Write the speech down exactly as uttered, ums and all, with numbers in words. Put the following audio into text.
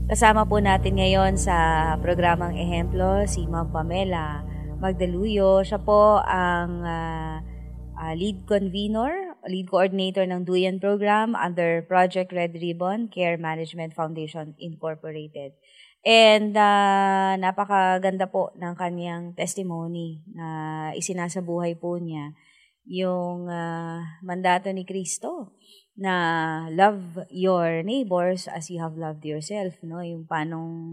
Kasama po natin ngayon sa programang Ehemplo si Ma'am Pamela Magdaluyo. Siya po ang uh, uh, lead convener, lead coordinator ng Duyan Program under Project Red Ribbon Care Management Foundation Incorporated. And uh, napakaganda po ng kanyang testimony na isinasabuhay po niya yung uh, mandato ni Kristo na love your neighbors as you have loved yourself, no? Yung panong